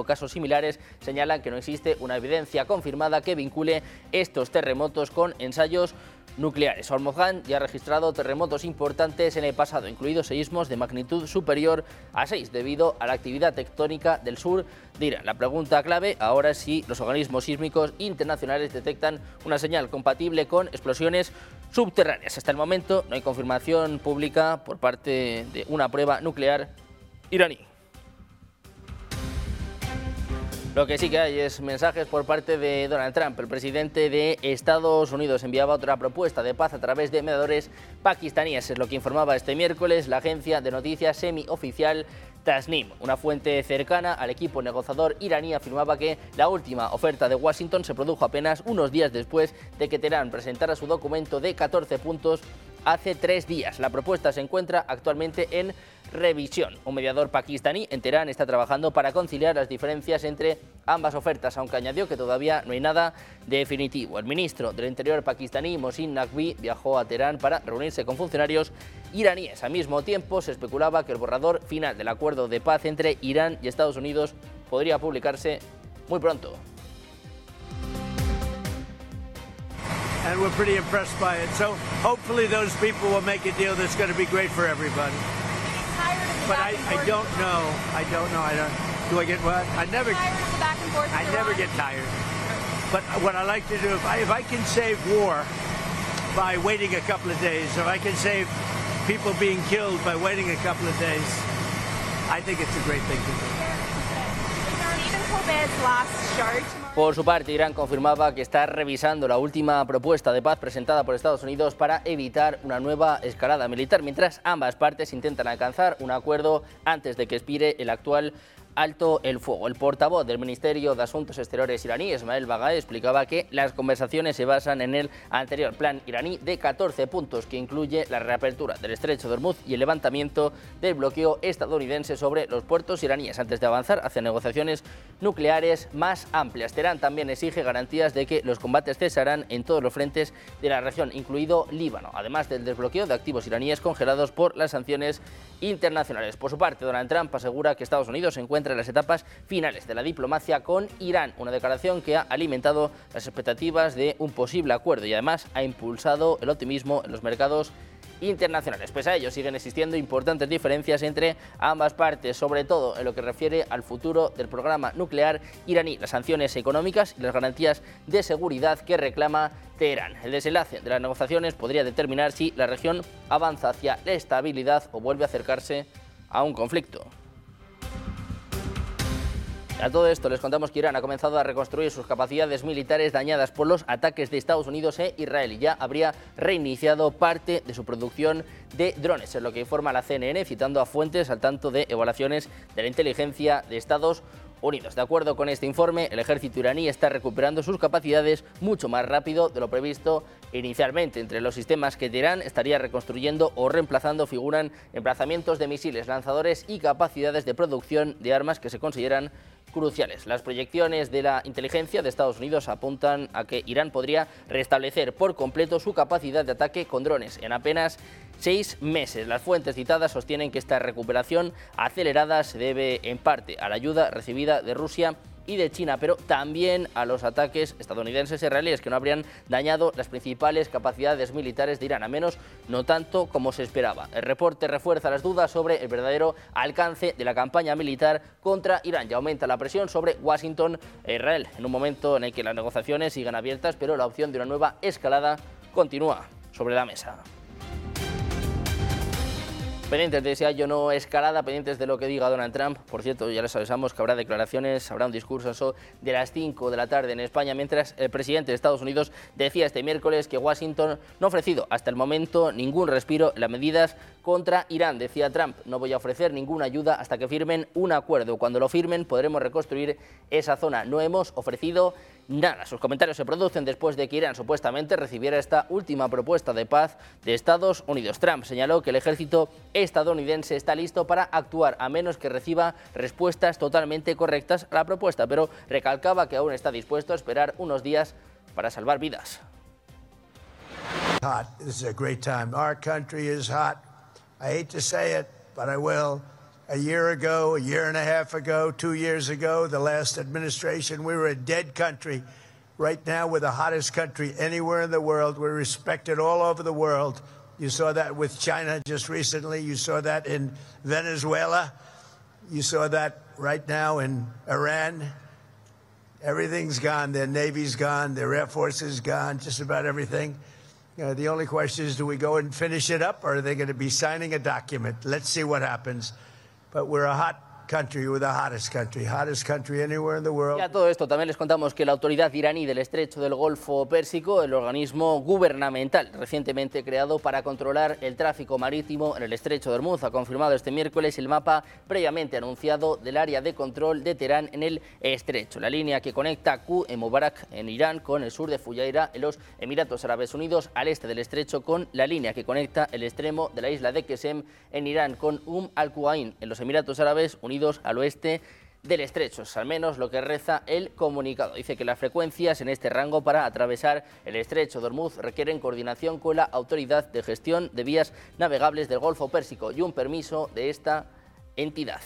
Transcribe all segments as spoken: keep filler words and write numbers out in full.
casos similares señalan que no existe una evidencia confirmada que vincule estos terremotos con ensayos nucleares. Hormozgan ya ha registrado terremotos importantes en el pasado, incluidos seísmos de magnitud superior a seis, debido a la actividad tectónica del sur de Irán. La pregunta clave ahora es si los organismos sísmicos internacionales detectan una señal compatible con explosiones subterráneas. Hasta el momento no hay confirmación pública por parte de una prueba nuclear iraní. Lo que sí que hay es mensajes por parte de Donald Trump. El presidente de Estados Unidos enviaba otra propuesta de paz a través de mediadores pakistaníes. Es lo que informaba este miércoles la agencia de noticias semioficial Tasnim. Una fuente cercana al equipo negociador iraní afirmaba que la última oferta de Washington se produjo apenas unos días después de que Teherán presentara su documento de catorce puntos hace tres días. La propuesta se encuentra actualmente en revisión. Un mediador pakistaní en Teherán está trabajando para conciliar las diferencias entre ambas ofertas, aunque añadió que todavía no hay nada definitivo. El ministro del Interior pakistaní, Mohsin Naqvi, viajó a Teherán para reunirse con funcionarios iraníes. Al mismo tiempo, se especulaba que el borrador final del acuerdo de paz entre Irán y Estados Unidos podría publicarse muy pronto. And we're pretty impressed by it. So hopefully those people will make a deal that's going to be great for everybody. But I, I don't know. I don't know. I don't. Do I get what? I never. I never get tired. But what I like to do, if I, if I can save war by waiting a couple of days, if I can save people being killed by waiting a couple of days, I think it's a great thing to do. Por su parte, Irán confirmaba que está revisando la última propuesta de paz presentada por Estados Unidos para evitar una nueva escalada militar, mientras ambas partes intentan alcanzar un acuerdo antes de que expire el actual alto el fuego. El portavoz del Ministerio de Asuntos Exteriores iraní, Esmail Baghaei, explicaba que las conversaciones se basan en el anterior plan iraní de catorce puntos, que incluye la reapertura del estrecho de Hormuz y el levantamiento del bloqueo estadounidense sobre los puertos iraníes, antes de avanzar hacia negociaciones nucleares más amplias. Teherán también exige garantías de que los combates cesarán en todos los frentes de la región, incluido Líbano, además del desbloqueo de activos iraníes congelados por las sanciones internacionales. Por su parte, Donald Trump asegura que Estados Unidos se encuentra en las etapas finales de la diplomacia con Irán, una declaración que ha alimentado las expectativas de un posible acuerdo y además ha impulsado el optimismo en los mercados internacionales. Pese a ello, siguen existiendo importantes diferencias entre ambas partes, sobre todo en lo que refiere al futuro del programa nuclear iraní, las sanciones económicas y las garantías de seguridad que reclama Teherán. El desenlace de las negociaciones podría determinar si la región avanza hacia la estabilidad o vuelve a acercarse a un conflicto. A todo esto les contamos que Irán ha comenzado a reconstruir sus capacidades militares dañadas por los ataques de Estados Unidos e Israel y ya habría reiniciado parte de su producción de drones, es lo que informa la C N N, citando a fuentes al tanto de evaluaciones de la inteligencia de Estados Unidos. De acuerdo con este informe, el ejército iraní está recuperando sus capacidades mucho más rápido de lo previsto inicialmente. Entre los sistemas que Teherán estaría reconstruyendo o reemplazando figuran emplazamientos de misiles, lanzadores y capacidades de producción de armas que se consideran cruciales. Las proyecciones de la inteligencia de Estados Unidos apuntan a que Irán podría restablecer por completo su capacidad de ataque con drones en apenas seis meses. Las fuentes citadas sostienen que esta recuperación acelerada se debe en parte a la ayuda recibida de Rusia y de China, pero también a los ataques estadounidenses e israelíes que no habrían dañado las principales capacidades militares de Irán, a menos no tanto como se esperaba. El reporte refuerza las dudas sobre el verdadero alcance de la campaña militar contra Irán y aumenta la presión sobre Washington e Israel, en un momento en el que las negociaciones siguen abiertas, pero la opción de una nueva escalada continúa sobre la mesa. Pendientes de si hay o no escalada, pendientes de lo que diga Donald Trump. Por cierto, ya les avisamos que habrá declaraciones, habrá un discurso eso de las cinco de la tarde en España, mientras el presidente de Estados Unidos decía este miércoles que Washington no ha ofrecido hasta el momento ningún respiro en las medidas contra Irán. Decía Trump, no voy a ofrecer ninguna ayuda hasta que firmen un acuerdo. Cuando lo firmen podremos reconstruir esa zona. No hemos ofrecido nada. Sus comentarios se producen después de que Irán supuestamente recibiera esta última propuesta de paz de Estados Unidos. Trump señaló que el ejército estadounidense está listo para actuar a menos que reciba respuestas totalmente correctas a la propuesta, pero recalcaba que aún está dispuesto a esperar unos días para salvar vidas. Hot. This is a great time. Our country is hot. I hate to say it, but I will. a year ago, a year and a half ago, two years ago, the last administration. We were a dead country. Right now, we're the hottest country anywhere in the world. We're respected all over the world. You saw that with China just recently. You saw that in Venezuela. You saw that right now in Iran. Everything's gone. Their Navy's gone. Their Air Force is gone. Just about everything. Uh, the only question is, do we go and finish it up, or are they going to be signing a document? Let's see what happens. But we're a hot country, we're the hottest country, hottest country anywhere in the world. Y a todo esto también les contamos que la autoridad iraní del estrecho del Golfo Pérsico, el organismo gubernamental recientemente creado para controlar el tráfico marítimo en el estrecho de Hormuz, ha confirmado este miércoles el mapa previamente anunciado del área de control de Teherán en el estrecho. La línea que conecta Q en Mubarak en Irán con el sur de Fujairah en los Emiratos Árabes Unidos al este del estrecho, con la línea que conecta el extremo de la isla de Qesem en Irán con Umm al-Quwain en los Emiratos Árabes Unidos al oeste del estrecho. Es al menos lo que reza el comunicado. Dice que las frecuencias en este rango para atravesar el estrecho de Hormuz requieren coordinación con la Autoridad de Gestión de Vías Navegables del Golfo Pérsico y un permiso de esta entidad.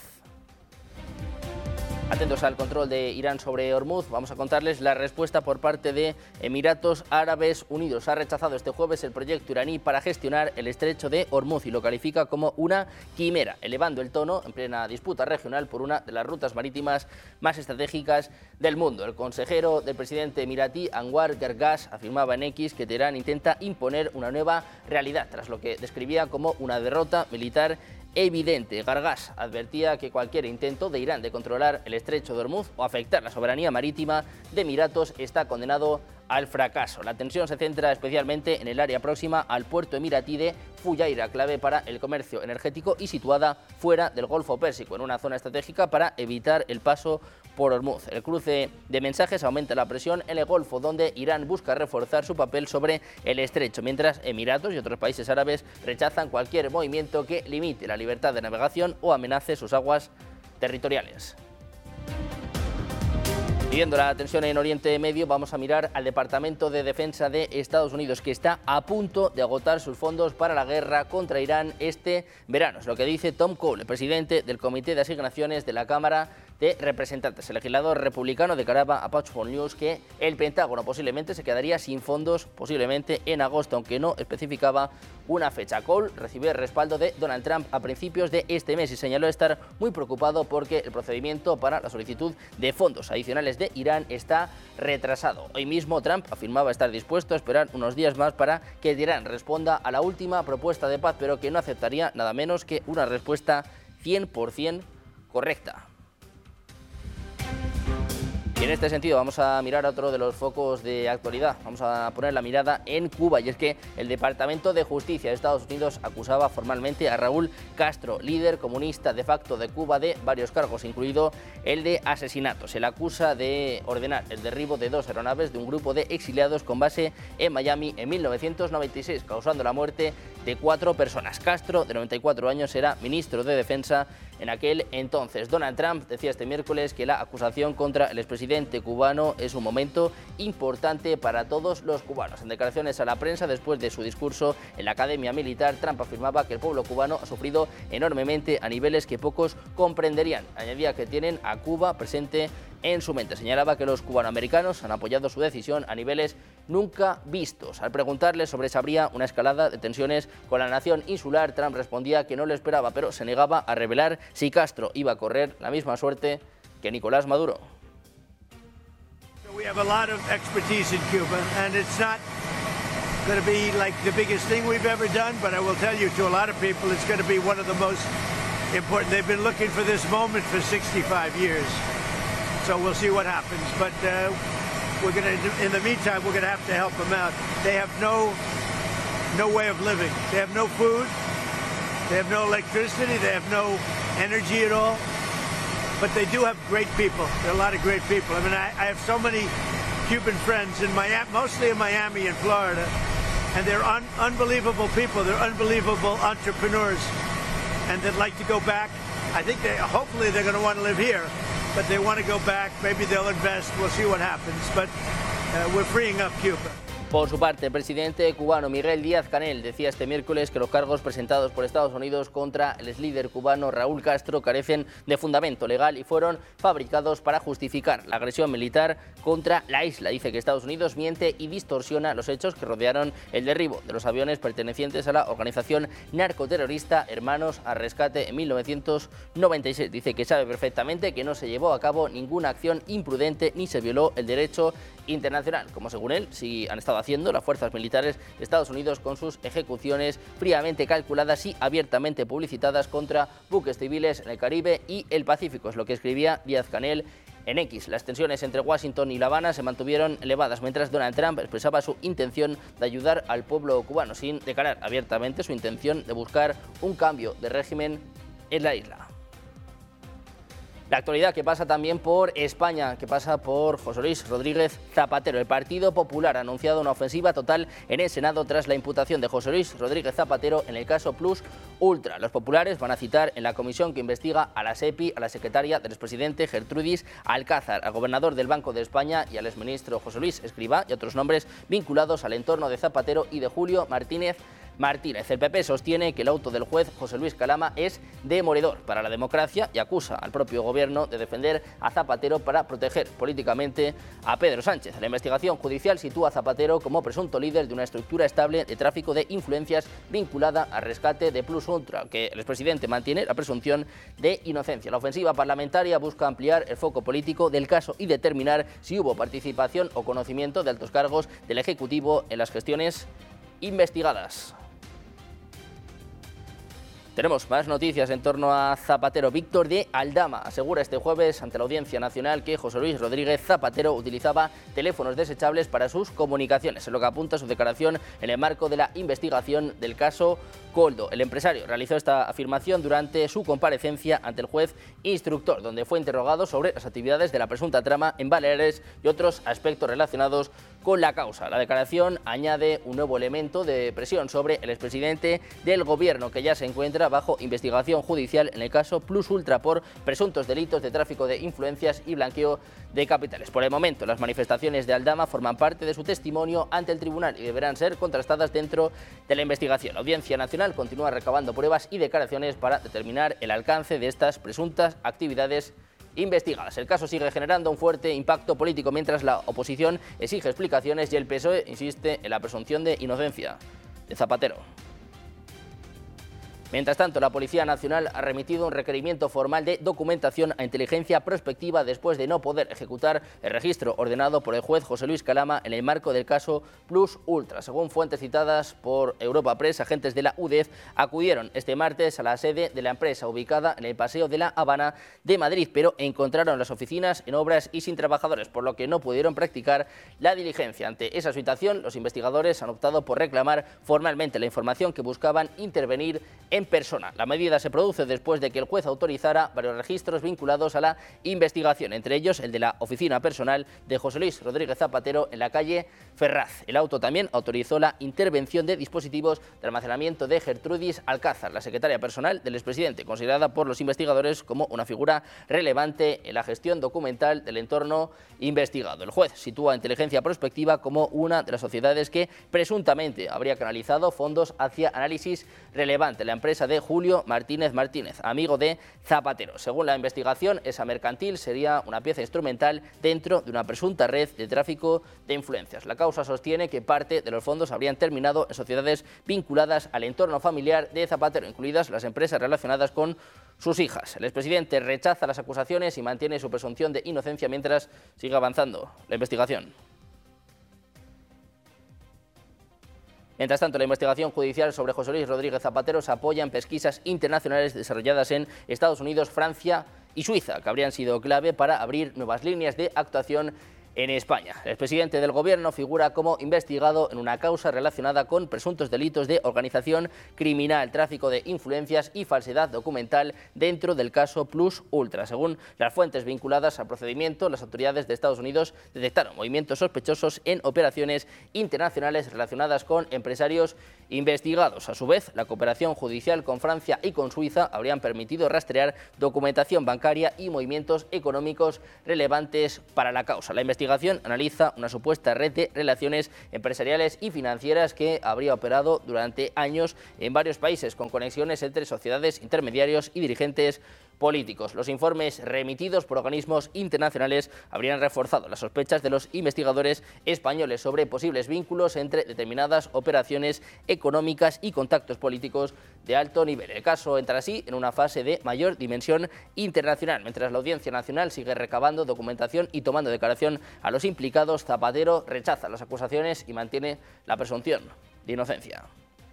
Atentos al control de Irán sobre Hormuz, vamos a contarles la respuesta por parte de Emiratos Árabes Unidos. Ha rechazado este jueves el proyecto iraní para gestionar el estrecho de Hormuz y lo califica como una quimera, elevando el tono en plena disputa regional por una de las rutas marítimas más estratégicas del mundo. El consejero del presidente emiratí, Anwar Gargash, afirmaba en X que Teherán intenta imponer una nueva realidad, tras lo que describía como una derrota militar evidente. Gargash advertía que cualquier intento de Irán de controlar el estrecho de Hormuz o afectar la soberanía marítima de Emiratos está condenado al fracaso. La tensión se centra especialmente en el área próxima al puerto emiratí de Fujairah, clave para el comercio energético y situada fuera del Golfo Pérsico, en una zona estratégica para evitar el paso por Hormuz. El cruce de mensajes aumenta la presión en el Golfo, donde Irán busca reforzar su papel sobre el estrecho, mientras Emiratos y otros países árabes rechazan cualquier movimiento que limite la libertad de navegación o amenace sus aguas territoriales. Siguiendo la tensión en Oriente Medio, vamos a mirar al Departamento de Defensa de Estados Unidos, que está a punto de agotar sus fondos para la guerra contra Irán este verano. Es lo que dice Tom Cole, el presidente del Comité de Asignaciones de la Cámara de Representantes. El legislador republicano declaraba a Patchford News que el Pentágono posiblemente se quedaría sin fondos, posiblemente en agosto, aunque no especificaba una fecha. Cole recibió el respaldo de Donald Trump a principios de este mes y señaló estar muy preocupado porque el procedimiento para la solicitud de fondos adicionales de Irán está retrasado. Hoy mismo Trump afirmaba estar dispuesto a esperar unos días más para que Irán responda a la última propuesta de paz, pero que no aceptaría nada menos que una respuesta cien por cien correcta. Y en este sentido vamos a mirar a otro de los focos de actualidad. Vamos a poner la mirada en Cuba, y es que el Departamento de Justicia de Estados Unidos acusaba formalmente a Raúl Castro, líder comunista de facto de Cuba, de varios cargos, incluido el de asesinato. Se le acusa de ordenar el derribo de dos aeronaves de un grupo de exiliados con base en Miami en mil novecientos noventa y seis, causando la muerte de cuatro personas. Castro, de noventa y cuatro años, era ministro de Defensa en aquel entonces. Donald Trump decía este miércoles que la acusación contra el expresidente cubano es un momento importante para todos los cubanos. En declaraciones a la prensa después de su discurso en la Academia Militar, Trump afirmaba que el pueblo cubano ha sufrido enormemente a niveles que pocos comprenderían. Añadía que tienen a Cuba presente en su mente. Señalaba que los cubanoamericanos han apoyado su decisión a niveles nunca vistos. Al preguntarle sobre si habría una escalada de tensiones con la nación insular, Trump respondía que no lo esperaba, pero se negaba a revelar si Castro iba a correr la misma suerte que Nicolás Maduro. We have a lot of expertise in Cuba, and it's not going to be like the biggest thing we've ever done, but I will tell you, to a lot of people, it's going to be one of the most important. They've been looking for this moment for sixty-five years, so we'll see what happens. But uh, we're going to, in the meantime, we're going to have to help them out. They have no, no way of living. They have no food. They have no electricity. They have no energy at all. But they do have great people. There are a lot of great people. I mean, I, I have so many Cuban friends in Miami, mostly in Miami and Florida, and they're un unbelievable people. They're unbelievable entrepreneurs, and they'd like to go back. I think they, hopefully they're going to want to live here, but they want to go back. Maybe they'll invest. We'll see what happens. But uh, we're freeing up Cuba. Por su parte, el presidente cubano Miguel Díaz-Canel decía este miércoles que los cargos presentados por Estados Unidos contra el exlíder cubano Raúl Castro carecen de fundamento legal y fueron fabricados para justificar la agresión militar contra la isla. Dice que Estados Unidos miente y distorsiona los hechos que rodearon el derribo de los aviones pertenecientes a la organización narcoterrorista Hermanos al Rescate en mil novecientos noventa y seis. Dice que sabe perfectamente que no se llevó a cabo ninguna acción imprudente ni se violó el derecho internacional, como según él sí han estado haciendo las fuerzas militares de Estados Unidos con sus ejecuciones fríamente calculadas y abiertamente publicitadas contra buques civiles en el Caribe y el Pacífico. Es lo que escribía Díaz-Canel en X. Las tensiones entre Washington y La Habana se mantuvieron elevadas mientras Donald Trump expresaba su intención de ayudar al pueblo cubano, sin declarar abiertamente su intención de buscar un cambio de régimen en la isla. La actualidad que pasa también por España, que pasa por José Luis Rodríguez Zapatero. El Partido Popular ha anunciado una ofensiva total en el Senado tras la imputación de José Luis Rodríguez Zapatero en el caso Plus Ultra. Los populares van a citar en la comisión que investiga a la SEPI a la secretaria del expresidente Gertrudis Alcázar, al gobernador del Banco de España y al exministro José Luis Escrivá y otros nombres vinculados al entorno de Zapatero y de Julio Martínez Martínez. El P P sostiene que el auto del juez José Luis Calama es demoledor para la democracia y acusa al propio gobierno de defender a Zapatero para proteger políticamente a Pedro Sánchez. La investigación judicial sitúa a Zapatero como presunto líder de una estructura estable de tráfico de influencias vinculada al rescate de Plus Ultra, que el expresidente mantiene la presunción de inocencia. La ofensiva parlamentaria busca ampliar el foco político del caso y determinar si hubo participación o conocimiento de altos cargos del Ejecutivo en las gestiones investigadas. Tenemos más noticias en torno a Zapatero. Víctor de Aldama asegura este jueves ante la Audiencia Nacional que José Luis Rodríguez Zapatero utilizaba teléfonos desechables para sus comunicaciones, en lo que apunta su declaración en el marco de la investigación del caso Coldo. El empresario realizó esta afirmación durante su comparecencia ante el juez instructor, donde fue interrogado sobre las actividades de la presunta trama en Baleares y otros aspectos relacionados con la causa. La declaración añade un nuevo elemento de presión sobre el expresidente del gobierno, que ya se encuentra bajo investigación judicial en el caso Plus Ultra por presuntos delitos de tráfico de influencias y blanqueo de capitales. Por el momento, las manifestaciones de Aldama forman parte de su testimonio ante el tribunal y deberán ser contrastadas dentro de la investigación. La Audiencia Nacional continúa recabando pruebas y declaraciones para determinar el alcance de estas presuntas actividades investigadas. El caso sigue generando un fuerte impacto político mientras la oposición exige explicaciones y el P S O E insiste en la presunción de inocencia de Zapatero. Mientras tanto, la Policía Nacional ha remitido un requerimiento formal de documentación a inteligencia prospectiva después de no poder ejecutar el registro ordenado por el juez José Luis Calama en el marco del caso Plus Ultra. Según fuentes citadas por Europa Press, agentes de la U D E F acudieron este martes a la sede de la empresa ubicada en el Paseo de la Habana de Madrid, pero encontraron las oficinas en obras y sin trabajadores, por lo que no pudieron practicar la diligencia. Ante esa situación, los investigadores han optado por reclamar formalmente la información que buscaban intervenir en persona. La medida se produce después de que el juez autorizara varios registros vinculados a la investigación, entre ellos el de la oficina personal de José Luis Rodríguez Zapatero en la calle Ferraz. El auto también autorizó la intervención de dispositivos de almacenamiento de Gertrudis Alcázar, la secretaria personal del expresidente, considerada por los investigadores como una figura relevante en la gestión documental del entorno investigado. El juez sitúa a Inteligencia Prospectiva como una de las sociedades que presuntamente habría canalizado fondos hacia análisis relevante. La empresa de Julio Martínez Martínez, amigo de Zapatero. Según la investigación, esa mercantil sería una pieza instrumental dentro de una presunta red de tráfico de influencias. La causa sostiene que parte de los fondos habrían terminado en sociedades vinculadas al entorno familiar de Zapatero, incluidas las empresas relacionadas con sus hijas. El expresidente rechaza las acusaciones y mantiene su presunción de inocencia mientras sigue avanzando la investigación. Mientras tanto, la investigación judicial sobre José Luis Rodríguez Zapatero se apoya en pesquisas internacionales desarrolladas en Estados Unidos, Francia y Suiza, que habrían sido clave para abrir nuevas líneas de actuación en España. El expresidente del gobierno figura como investigado en una causa relacionada con presuntos delitos de organización criminal, tráfico de influencias y falsedad documental dentro del caso Plus Ultra. Según las fuentes vinculadas al procedimiento, las autoridades de Estados Unidos detectaron movimientos sospechosos en operaciones internacionales relacionadas con empresarios investigados. A su vez, la cooperación judicial con Francia y con Suiza habrían permitido rastrear documentación bancaria y movimientos económicos relevantes para la causa. La investigación analiza una supuesta red de relaciones empresariales y financieras que habría operado durante años en varios países, con conexiones entre sociedades, intermediarios y dirigentes políticos. Los informes remitidos por organismos internacionales habrían reforzado las sospechas de los investigadores españoles sobre posibles vínculos entre determinadas operaciones económicas y contactos políticos de alto nivel. El caso entra así en una fase de mayor dimensión internacional. Mientras la Audiencia Nacional sigue recabando documentación y tomando declaración a los implicados, Zapatero rechaza las acusaciones y mantiene la presunción de inocencia.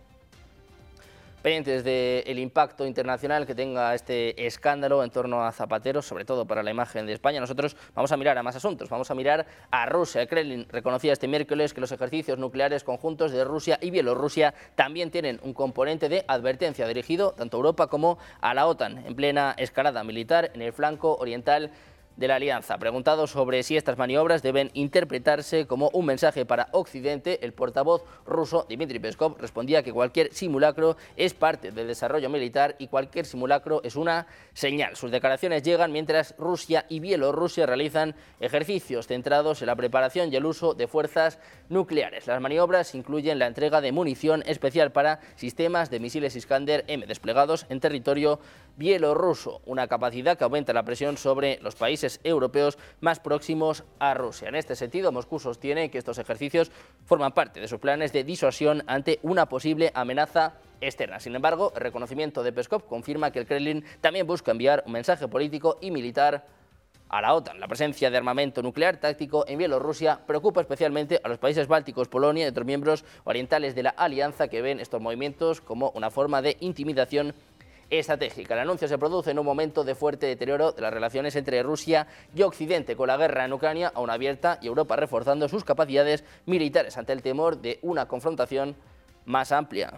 Pendientes del impacto internacional que tenga este escándalo en torno a Zapatero, sobre todo para la imagen de España, nosotros vamos a mirar a más asuntos. Vamos a mirar a Rusia. El Kremlin reconocía este miércoles que los ejercicios nucleares conjuntos de Rusia y Bielorrusia también tienen un componente de advertencia dirigido tanto a Europa como a la OTAN, en plena escalada militar en el flanco oriental de la alianza. Preguntado sobre si estas maniobras deben interpretarse como un mensaje para Occidente, el portavoz ruso Dmitry Peskov respondía que cualquier simulacro es parte del desarrollo militar y cualquier simulacro es una señal. Sus declaraciones llegan mientras Rusia y Bielorrusia realizan ejercicios centrados en la preparación y el uso de fuerzas nucleares. Las maniobras incluyen la entrega de munición especial para sistemas de misiles Iskander M desplegados en territorio bielorruso, una capacidad que aumenta la presión sobre los países europeos más próximos a Rusia. En este sentido, Moscú sostiene que estos ejercicios forman parte de sus planes de disuasión ante una posible amenaza externa. Sin embargo, el reconocimiento de Peskov confirma que el Kremlin también busca enviar un mensaje político y militar a la OTAN. La presencia de armamento nuclear táctico en Bielorrusia preocupa especialmente a los países bálticos, Polonia y otros miembros orientales de la alianza que ven estos movimientos como una forma de intimidación estratégica. El anuncio se produce en un momento de fuerte deterioro de las relaciones entre Rusia y Occidente, con la guerra en Ucrania aún abierta y Europa reforzando sus capacidades militares ante el temor de una confrontación más amplia.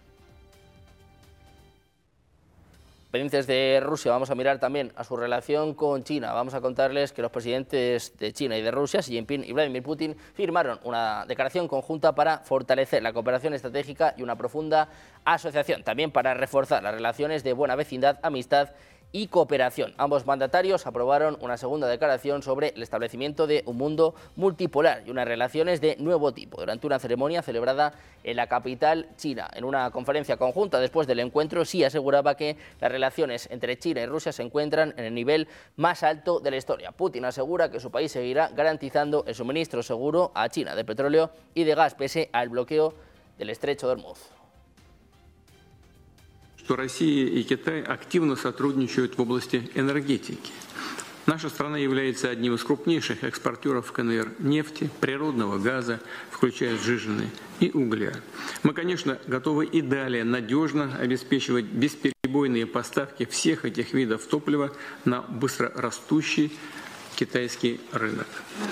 Pendientes de Rusia, vamos a mirar también a su relación con China. Vamos a contarles que los presidentes de China y de Rusia, Xi Jinping y Vladimir Putin, firmaron una declaración conjunta para fortalecer la cooperación estratégica y una profunda asociación, también para reforzar las relaciones de buena vecindad, amistad y cooperación. Ambos mandatarios aprobaron una segunda declaración sobre el establecimiento de un mundo multipolar y unas relaciones de nuevo tipo durante una ceremonia celebrada en la capital china. En una conferencia conjunta después del encuentro, Xi aseguraba que las relaciones entre China y Rusia se encuentran en el nivel más alto de la historia. Putin asegura que su país seguirá garantizando el suministro seguro a China de petróleo y de gas pese al bloqueo del estrecho de Hormuz. Что Россия и Китай активно сотрудничают в области энергетики. Наша страна является одним из крупнейших экспортеров КНР нефти, природного газа, включая сжиженный, и угля. Мы, конечно, готовы и далее надежно обеспечивать бесперебойные поставки всех этих видов топлива на быстрорастущий китайский рынок.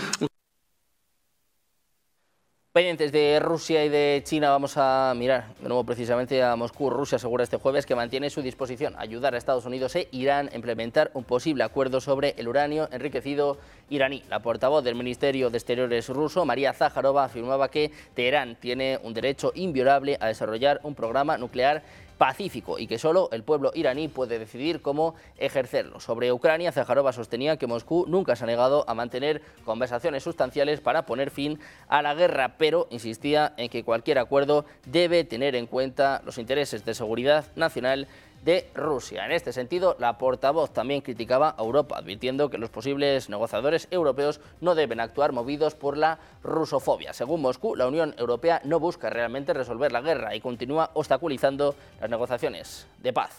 Pendientes de Rusia y de China, vamos a mirar de nuevo precisamente a Moscú. Rusia asegura este jueves que mantiene su disposición a ayudar a Estados Unidos e Irán a implementar un posible acuerdo sobre el uranio enriquecido iraní. La portavoz del Ministerio de Exteriores ruso, María Zaharova, afirmaba que Teherán tiene un derecho inviolable a desarrollar un programa nuclear pacífico y que solo el pueblo iraní puede decidir cómo ejercerlo. Sobre Ucrania, Zaharova sostenía que Moscú nunca se ha negado a mantener conversaciones sustanciales para poner fin a la guerra, pero insistía en que cualquier acuerdo debe tener en cuenta los intereses de seguridad nacional de Rusia. En este sentido, la portavoz también criticaba a Europa, advirtiendo que los posibles negociadores europeos no deben actuar movidos por la rusofobia. Según Moscú, la Unión Europea no busca realmente resolver la guerra y continúa obstaculizando las negociaciones de paz.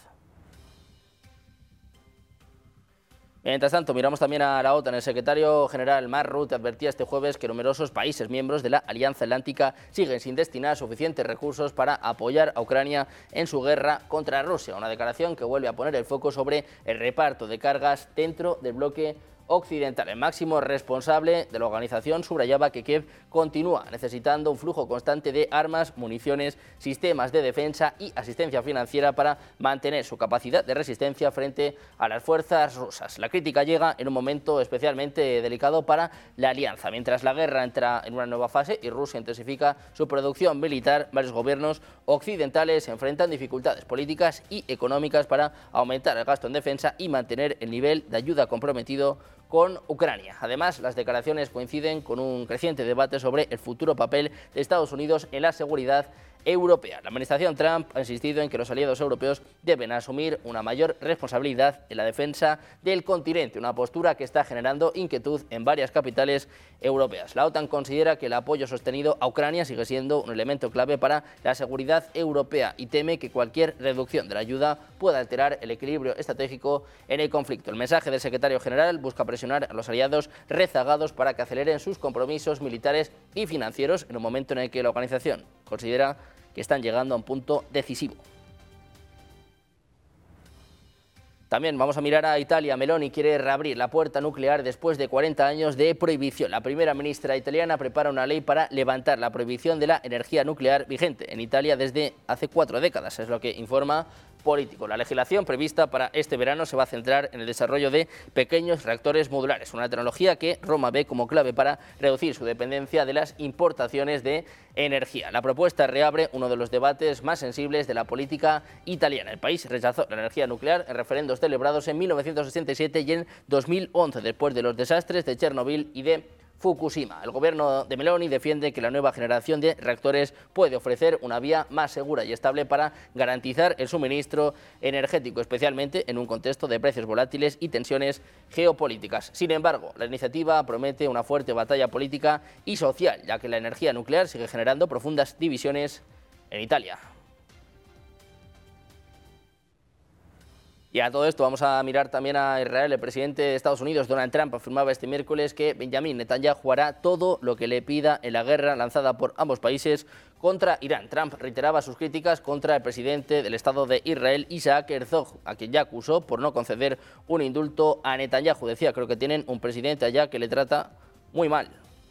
Mientras tanto, miramos también a la OTAN. El secretario general Mark Rutte advertía este jueves que numerosos países miembros de la Alianza Atlántica siguen sin destinar suficientes recursos para apoyar a Ucrania en su guerra contra Rusia. Una declaración que vuelve a poner el foco sobre el reparto de cargas dentro del bloque occidental. El máximo responsable de la organización subrayaba que Kiev continúa necesitando un flujo constante de armas, municiones, sistemas de defensa y asistencia financiera para mantener su capacidad de resistencia frente a las fuerzas rusas. La crítica llega en un momento especialmente delicado para la alianza. Mientras la guerra entra en una nueva fase y Rusia intensifica su producción militar, varios gobiernos occidentales enfrentan dificultades políticas y económicas para aumentar el gasto en defensa y mantener el nivel de ayuda comprometido con Ucrania. Además, las declaraciones coinciden con un creciente debate sobre el futuro papel de Estados Unidos en la seguridad europea. La administración Trump ha insistido en que los aliados europeos deben asumir una mayor responsabilidad en la defensa del continente, una postura que está generando inquietud en varias capitales europeas. La OTAN considera que el apoyo sostenido a Ucrania sigue siendo un elemento clave para la seguridad europea y teme que cualquier reducción de la ayuda pueda alterar el equilibrio estratégico en el conflicto. El mensaje del secretario general busca presionar a los aliados rezagados para que aceleren sus compromisos militares y financieros en un momento en el que la organización considera que están llegando a un punto decisivo. También vamos a mirar a Italia. Meloni quiere reabrir la puerta nuclear después de cuarenta años de prohibición. La primera ministra italiana prepara una ley para levantar la prohibición de la energía nuclear vigente en Italia desde hace cuatro décadas, es lo que informa Político. La legislación prevista para este verano se va a centrar en el desarrollo de pequeños reactores modulares, una tecnología que Roma ve como clave para reducir su dependencia de las importaciones de energía. La propuesta reabre uno de los debates más sensibles de la política italiana. El país rechazó la energía nuclear en referendos celebrados en mil novecientos sesenta y siete y en dos mil once, después de los desastres de Chernobyl y de Fukushima. El gobierno de Meloni defiende que la nueva generación de reactores puede ofrecer una vía más segura y estable para garantizar el suministro energético, especialmente en un contexto de precios volátiles y tensiones geopolíticas. Sin embargo, la iniciativa promete una fuerte batalla política y social, ya que la energía nuclear sigue generando profundas divisiones en Italia. Y a todo esto vamos a mirar también a Israel. El presidente de Estados Unidos, Donald Trump, afirmaba este miércoles que Benjamin Netanyahu hará todo lo que le pida en la guerra lanzada por ambos países contra Irán. Trump reiteraba sus críticas contra el presidente del Estado de Israel, Isaac Herzog, a quien ya acusó por no conceder un indulto a Netanyahu. Decía, creo que tienen un presidente allá que le trata muy mal.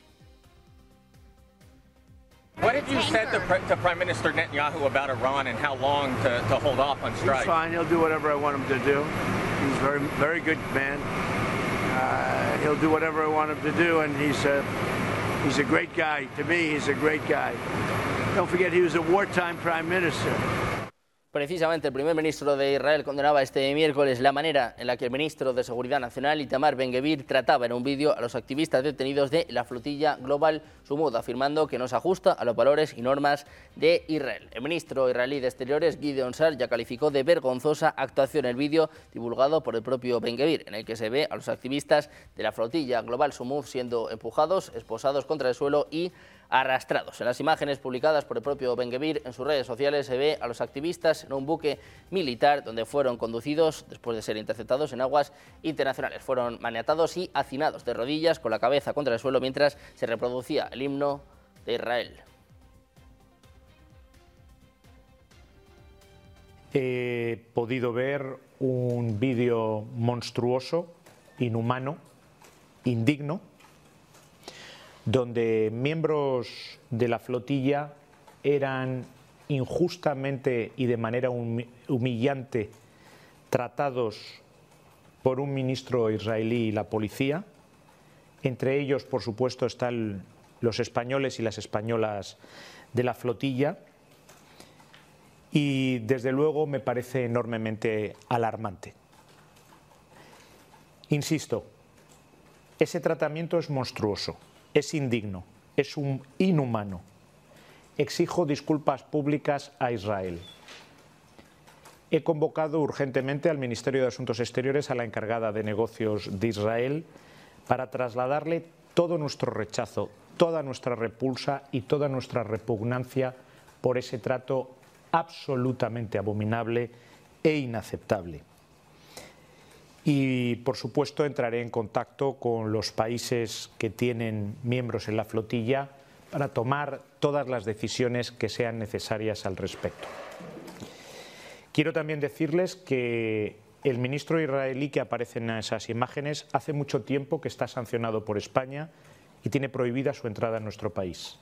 What did you say to, to Prime Minister Netanyahu about Iran and how long to, to hold off on strike? He's fine. He'll do whatever I want him to do. He's a very, very good man. Uh, he'll do whatever I want him to do, and he's a, he's a great guy. To me, he's a great guy. Don't forget, he was a wartime prime minister. Precisamente el primer ministro de Israel condenaba este miércoles la manera en la que el ministro de Seguridad Nacional, Itamar Ben-Gvir, trataba en un vídeo a los activistas detenidos de la flotilla Global Sumud, afirmando que no se ajusta a los valores y normas de Israel. El ministro israelí de Exteriores, Gideon Sa'ar, ya calificó de vergonzosa actuación el vídeo divulgado por el propio Ben-Gvir, en el que se ve a los activistas de la flotilla Global Sumud siendo empujados, esposados contra el suelo y arrastrados. En las imágenes publicadas por el propio Ben-Gvir en sus redes sociales se ve a los activistas en un buque militar donde fueron conducidos después de ser interceptados en aguas internacionales. Fueron maniatados y hacinados de rodillas con la cabeza contra el suelo mientras se reproducía el himno de Israel. He podido ver un vídeo monstruoso, inhumano, indigno, donde miembros de la flotilla eran injustamente y de manera humillante tratados por un ministro israelí y la policía. Entre ellos, por supuesto, están los españoles y las españolas de la flotilla. Y, desde luego, me parece enormemente alarmante. Insisto, ese tratamiento es monstruoso. Es indigno, es un inhumano. Exijo disculpas públicas a Israel. He convocado urgentemente al Ministerio de Asuntos Exteriores, a la encargada de negocios de Israel, para trasladarle todo nuestro rechazo, toda nuestra repulsa y toda nuestra repugnancia por ese trato absolutamente abominable e inaceptable. Y, por supuesto, entraré en contacto con los países que tienen miembros en la flotilla para tomar todas las decisiones que sean necesarias al respecto. Quiero también decirles que El ministro israelí que aparece en esas imágenes hace mucho tiempo que está sancionado por España y tiene prohibida su entrada en nuestro país.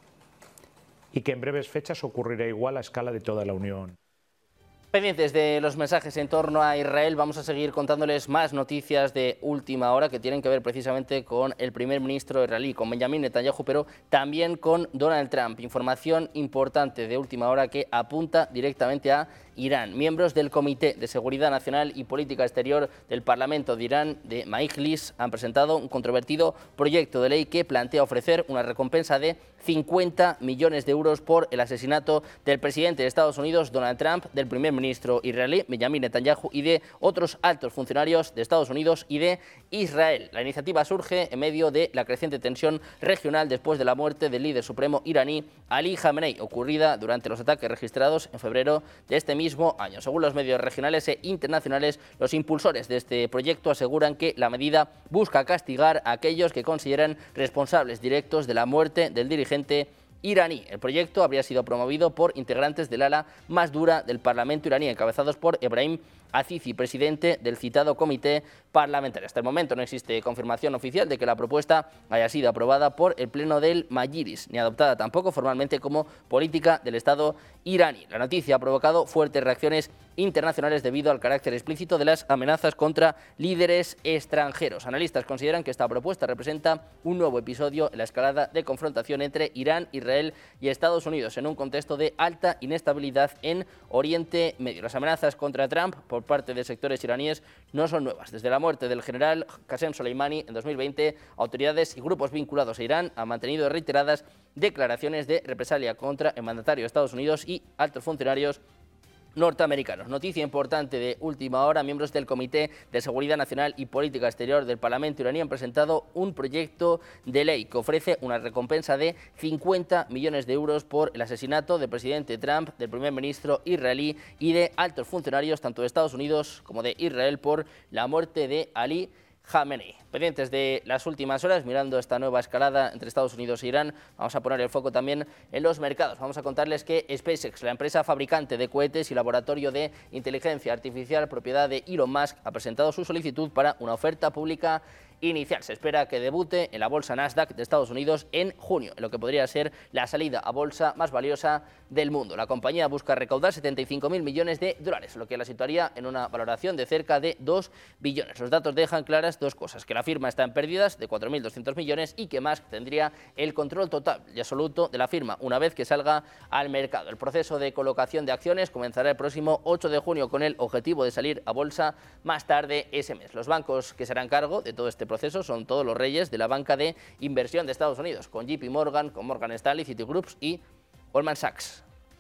Y que en breves fechas ocurrirá igual a escala de toda la Unión. Pendientes de los mensajes en torno a Israel, vamos a seguir contándoles más noticias de última hora que tienen que ver precisamente con el primer ministro israelí, con Benjamin Netanyahu, pero también con Donald Trump. Información importante de última hora que apunta directamente a Irán. Miembros del Comité de Seguridad Nacional y Política Exterior del Parlamento de Irán, de Majlis, han presentado un controvertido proyecto de ley que plantea ofrecer una recompensa de cincuenta millones de euros por el asesinato del presidente de Estados Unidos, Donald Trump, del primer ministro israelí, Benjamin Netanyahu, y de otros altos funcionarios de Estados Unidos y de Israel. La iniciativa surge en medio de la creciente tensión regional después de la muerte del líder supremo iraní, Ali Khamenei, ocurrida durante los ataques registrados en febrero de este mismo año. Según los medios regionales e internacionales, los impulsores de este proyecto aseguran que la medida busca castigar a aquellos que consideran responsables directos de la muerte del dirigente iraní. El proyecto habría sido promovido por integrantes del ala más dura del Parlamento iraní, encabezados por Ebrahim Azizi, presidente del citado comité parlamentario. Hasta el momento no existe confirmación oficial de que la propuesta haya sido aprobada por el Pleno del Majlis, ni adoptada tampoco formalmente como política del Estado iraní. La noticia ha provocado fuertes reacciones internacionales debido al carácter explícito de las amenazas contra líderes extranjeros. Analistas consideran que esta propuesta representa un nuevo episodio en la escalada de confrontación entre Irán, Israel y Estados Unidos en un contexto de alta inestabilidad en Oriente Medio. Las amenazas contra Trump por parte de sectores iraníes no son nuevas. Desde la muerte del general Qasem Soleimani en dos mil veinte, autoridades y grupos vinculados a Irán han mantenido reiteradas declaraciones de represalia contra el mandatario de Estados Unidos y altos funcionarios norteamericanos. Noticia importante de última hora: miembros del Comité de Seguridad Nacional y Política Exterior del Parlamento iraní han presentado un proyecto de ley que ofrece una recompensa de cincuenta millones de euros por el asesinato del presidente Trump, del primer ministro israelí y de altos funcionarios tanto de Estados Unidos como de Israel por la muerte de Ali Khamenei. Pendientes de las últimas horas, mirando esta nueva escalada entre Estados Unidos e Irán, vamos a poner el foco también en los mercados. Vamos a contarles que SpaceX, la empresa fabricante de cohetes y laboratorio de inteligencia artificial propiedad de Elon Musk, ha presentado su solicitud para una oferta pública inicial. Se espera que debute en la bolsa Nasdaq de Estados Unidos en junio, en lo que podría ser la salida a bolsa más valiosa del mundo. La compañía busca recaudar setenta y cinco mil millones de dólares, lo que la situaría en una valoración de cerca de dos billones. Los datos dejan claras dos cosas: que la firma está en pérdidas de cuatro mil doscientos millones y que Musk tendría el control total y absoluto de la firma una vez que salga al mercado. El proceso de colocación de acciones comenzará el próximo ocho de junio con el objetivo de salir a bolsa más tarde ese mes. Los bancos que se harán cargo de todo este proceso son todos los reyes de la banca de inversión de Estados Unidos, con J P Morgan, con Morgan Stanley, Citigroup y Goldman Sachs.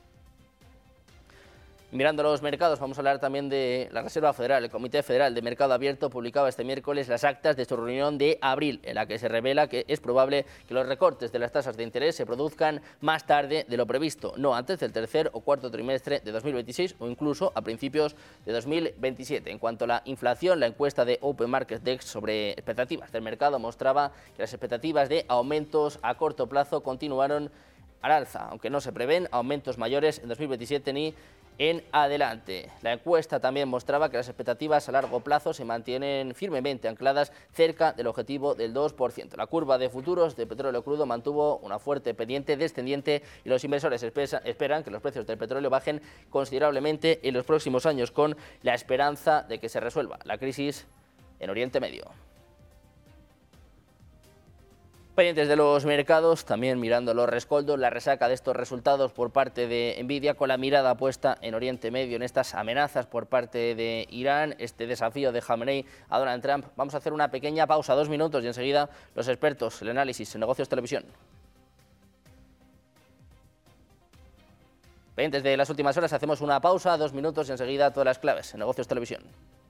Mirando los mercados, vamos a hablar también de la Reserva Federal. El Comité Federal de Mercado Abierto publicaba este miércoles las actas de su reunión de abril, en la que se revela que es probable que los recortes de las tasas de interés se produzcan más tarde de lo previsto, no antes del tercer o cuarto trimestre de dos mil veintiséis o incluso a principios de dos mil veintisiete. En cuanto a la inflación, la encuesta de Open Market Desk sobre expectativas del mercado mostraba que las expectativas de aumentos a corto plazo continuaron al alza, aunque no se prevén aumentos mayores en dos mil veintisiete ni en adelante. La encuesta también mostraba que las expectativas a largo plazo se mantienen firmemente ancladas cerca del objetivo del dos por ciento. La curva de futuros de petróleo crudo mantuvo una fuerte pendiente descendiente y los inversores esperan que los precios del petróleo bajen considerablemente en los próximos años, con la esperanza de que se resuelva la crisis en Oriente Medio. Pendientes de los mercados, también mirando los rescoldos, la resaca de estos resultados por parte de Nvidia, con la mirada puesta en Oriente Medio, en estas amenazas por parte de Irán, este desafío de Khamenei a Donald Trump. Vamos a hacer una pequeña pausa, dos minutos, y enseguida los expertos, el análisis en Negocios Televisión. Pendientes de las últimas horas, hacemos una pausa, dos minutos, y enseguida todas las claves en Negocios Televisión.